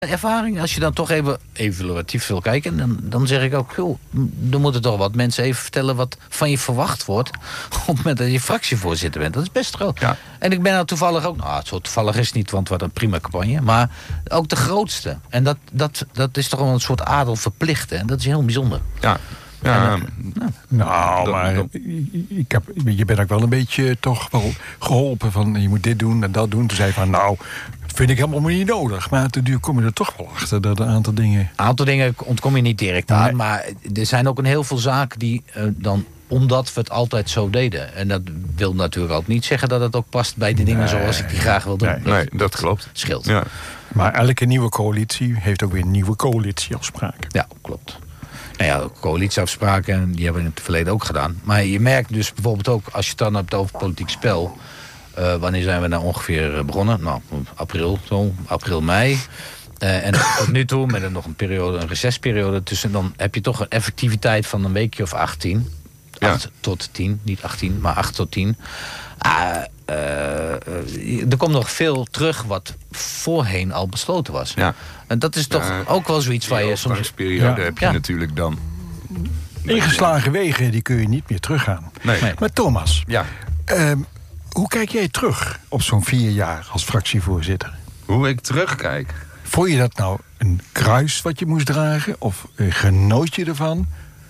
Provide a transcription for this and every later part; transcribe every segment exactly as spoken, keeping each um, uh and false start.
ervaring, als je dan toch even evaluatief wil kijken, dan, dan zeg ik ook, joh, dan moeten toch wat mensen even vertellen wat van je verwacht wordt op het moment dat je fractievoorzitter bent. Dat is best groot. Ja. En ik ben nou toevallig ook, nou, zo toevallig is het niet, want wat een prima campagne, maar ook de grootste. En dat, dat, dat is toch wel een soort adel verplicht, hè? Dat is heel bijzonder. Ja. Ja, en, nou, nou, maar ik heb, je bent ook wel een beetje toch wel geholpen van je moet dit doen en dat doen. Toen zei je van nou, dat vind ik helemaal niet nodig. Maar ten duur kom je er toch wel achter dat een aantal dingen... Een aantal dingen ontkom je niet direct aan. Nee. Maar er zijn ook een heel veel zaken die uh, dan... omdat we het altijd zo deden. En dat wil natuurlijk ook niet zeggen dat het ook past bij de dingen nee, zoals ik die graag wil doen. Nee, dat, nee, dat klopt. Scheelt. Ja. Maar elke nieuwe coalitie heeft ook weer nieuwe coalitieafspraken. Ja, klopt. Nou ja, coalitieafspraken, die hebben we in het verleden ook gedaan. Maar je merkt dus bijvoorbeeld ook, als je het dan hebt over politiek spel... Uh, wanneer zijn we nou ongeveer begonnen? Nou, april, zo, april, mei. Uh, en tot nu toe, met nog een periode, een recessperiode tussen... dan heb je toch een effectiviteit van een weekje of achttien. acht ja. tot tien, niet achttien, maar acht tot tien. Uh, uh, er komt nog veel terug wat voorheen al besloten was. Ja. En dat is toch ja, ook wel zoiets waar je soms... Die periode ja. heb je ja. natuurlijk dan. Ingeslagen wegen, die kun je niet meer teruggaan. Nee. Nee. Maar Thomas, ja. uh, hoe kijk jij terug op zo'n vier jaar als fractievoorzitter? Hoe ik terugkijk? Vond je dat nou een kruis wat je moest dragen? Of uh, genoot je ervan?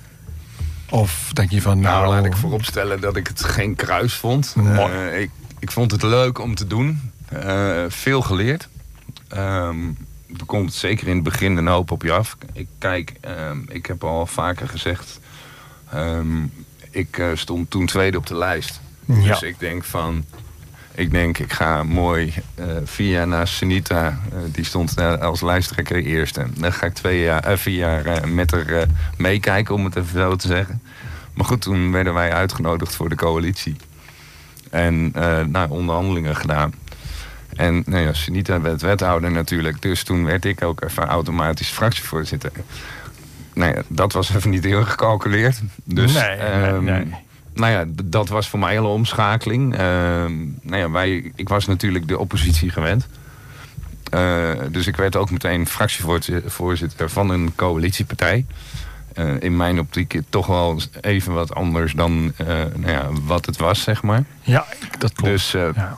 Of denk je van... Nou, nou laat ik vooropstellen dat ik het geen kruis vond. Uh, ik, ik vond het leuk om te doen. Uh, veel geleerd. Um, er komt zeker in het begin een hoop op je af. Ik kijk, um, ik heb al vaker gezegd... Um, ik uh, stond toen tweede op de lijst. Ja. Dus ik denk van... Ik denk, ik ga mooi uh, vier jaar naast Sunita. Uh, die stond uh, als lijsttrekker eerste. Dan ga ik twee jaar, uh, vier jaar uh, met haar uh, meekijken, om het even zo te zeggen. Maar goed, toen werden wij uitgenodigd voor de coalitie. En uh, nou, onderhandelingen gedaan. En nou ja, Sunita werd wethouder natuurlijk. Dus toen werd ik ook even automatisch fractievoorzitter. Nou ja, dat was even niet heel gecalculeerd. Dus, nee, um, nee, nee. Nou ja, d- dat was voor mij een hele omschakeling. Uh, nou ja, wij, ik was natuurlijk de oppositie gewend. Uh, dus ik werd ook meteen fractievoorzitter van een coalitiepartij. Uh, in mijn optiek toch wel even wat anders dan uh, nou ja, wat het was, zeg maar. Ja, dat klopt. Dus, uh, ja.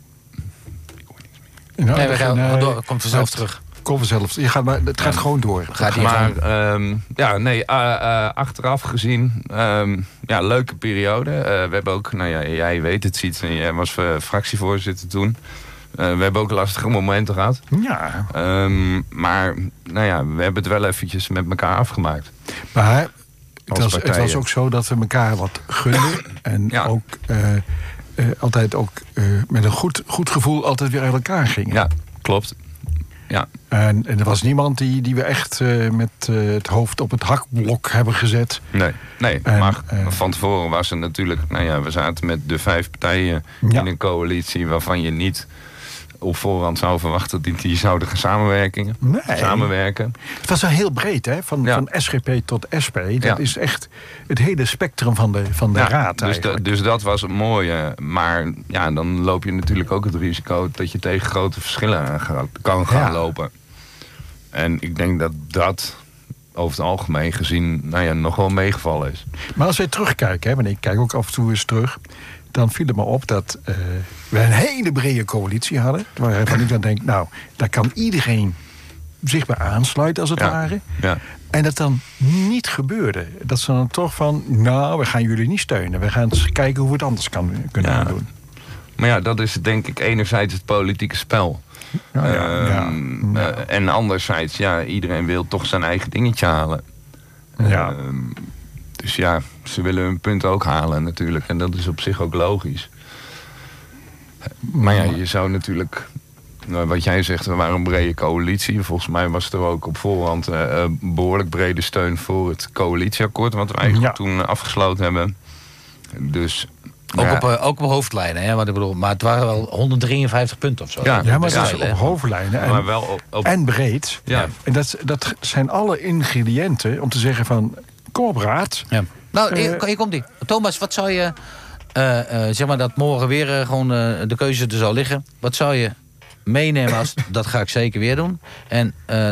Nou, nee, we gaan nee, door. Komt vanzelf terug. Komt vanzelf. Je gaat maar, het gaat ja. gewoon door. Gaat maar um, ja, nee, uh, uh, achteraf gezien, um, ja, leuke periode. Uh, we hebben ook, nou ja, jij weet het, ziet, jij was uh, fractievoorzitter toen. Uh, we hebben ook lastige momenten gehad. Ja. Um, maar, nou ja, we hebben het wel eventjes met elkaar afgemaakt. Maar het was, het was ook zo dat we elkaar wat gunden. En ja. ook uh, uh, altijd ook uh, met een goed, goed gevoel altijd weer uit elkaar gingen. Ja, klopt. Ja. En, en er was niemand die, die we echt uh, met uh, het hoofd op het hakblok hebben gezet. Nee, nee en, maar uh, van tevoren was er natuurlijk... Nou ja, we zaten met de vijf partijen ja. in een coalitie... waarvan je niet op voorhand zou verwachten... dat die zouden gaan samenwerken. Nee. samenwerken. Het was wel heel breed, hè? Van, ja. van S G P tot S P. Dat ja. is echt het hele spectrum van de, van de ja, raad dus, de, dus dat was het mooie. Maar ja, dan loop je natuurlijk ook het risico... dat je tegen grote verschillen aan gaat, kan gaan ja. lopen. En ik denk dat dat over het algemeen gezien... nou ja, nog wel meegevallen is. Maar als wij terugkijken, hè, want ik kijk ook af en toe eens terug... dan viel het me op dat uh, we een hele brede coalitie hadden. Waarvan ik dan denk, nou, daar kan iedereen zich bij aansluiten als het ja. ware. Ja. En dat dan niet gebeurde. Dat ze dan toch van, nou, we gaan jullie niet steunen. We gaan eens kijken hoe we het anders kan, kunnen ja. doen. Maar ja, dat is denk ik enerzijds het politieke spel. Ja, ja, uh, ja. Uh, en anderzijds, ja, iedereen wil toch zijn eigen dingetje halen. Ja. Uh, dus ja, ze willen hun punt ook halen natuurlijk. En dat is op zich ook logisch. Maar ja, je zou natuurlijk... Nou, wat jij zegt, we waren een brede coalitie. Volgens mij was er ook op voorhand uh, behoorlijk brede steun voor het coalitieakkoord... wat we eigenlijk ja. toen afgesloten hebben. Dus... Ook, ja. op, uh, ook op hoofdlijnen, hè? Wat ik bedoel, maar het waren wel honderdrieënvenvijftig punten of zo. Ja, ja maar dat is op hoofdlijnen en, maar wel op, op... en breed. Ja. En dat, dat zijn alle ingrediënten om te zeggen van... kom op raad. Ja. Nou, uh, hier, hier komt die. Thomas, wat zou je... Uh, uh, zeg maar dat morgen weer uh, gewoon uh, de keuze er zou liggen. Wat zou je meenemen als... dat ga ik zeker weer doen. En... Uh,